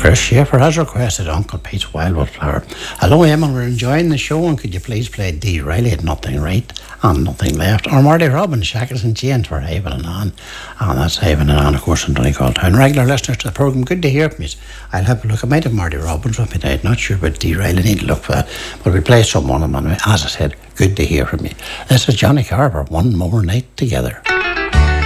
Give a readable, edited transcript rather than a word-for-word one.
Chris Schaefer has requested Uncle Pete's Wildwood Flower. Hello, Emma, we're enjoying the show, and could you please play D. Riley at Nothing Right and Nothing Left, or Marty Robbins, Shackles and Chains for Haven and Anne, and that's Haven and Anne, of course, in Donegal Town. Regular listeners to the programme, good to hear from you. I'll have a look. I might have Marty Robbins with me tonight, not sure about D. Riley, need to look for that, but we play someone of them. As I said, good to hear from you. This is Johnny Carver, One More Night Together.